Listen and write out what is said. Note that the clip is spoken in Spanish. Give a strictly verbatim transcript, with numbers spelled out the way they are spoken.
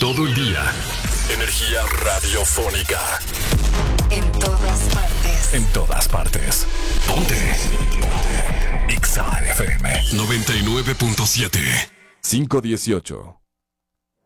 todo el día. Energía radiofónica. En todas partes. En todas partes. Ponte. Ponte. Exa F M noventa y nueve punto siete. cinco dieciocho.